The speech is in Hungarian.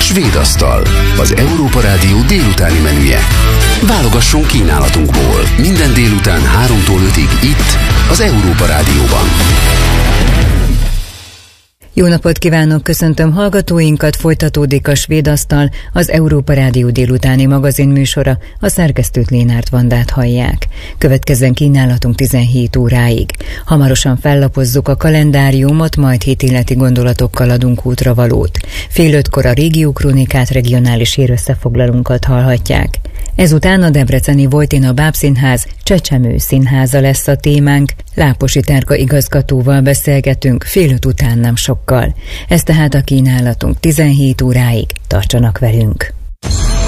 Svéd asztal, az Európa Rádió délutáni menüje. Válogasson kínálatunkból minden délután 3-tól 5-ig itt, az Európa Rádióban. Jó napot kívánok, köszöntöm hallgatóinkat, folytatódik a Svéd asztal, az Európa Rádió délutáni magazin műsora, a szerkesztőt Lénárt Vandát hallják. Következzen kínálatunk 17 óráig. Hamarosan fellapozzuk a kalendáriumot, majd hitéleti gondolatokkal adunk útravalót. 4:30-kor a régiókrónikát, regionális hírösszefoglalónkat hallhatják. Ezután a debreceni Vojtina Bábszínház Csecsemő színháza lesz a témánk. Láposi Terka igazgatóval beszélgetünk 4:30 után nem sokkal. Ez tehát a kínálatunk 17 óráig, tartsanak velünk!